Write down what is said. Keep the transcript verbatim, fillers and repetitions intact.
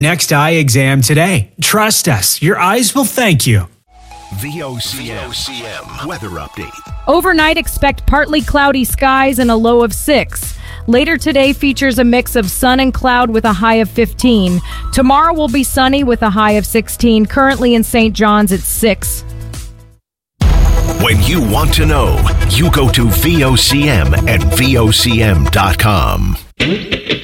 Next eye exam today. Trust us, your eyes will thank you. V O C M weather update. Overnight, expect partly cloudy skies and a low of six. Later today features a mix of sun and cloud with a high of fifteen. Tomorrow will be sunny with a high of sixteen. Currently in Saint John's, it's six. When you want to know, you go to V O C M and V O C M dot com.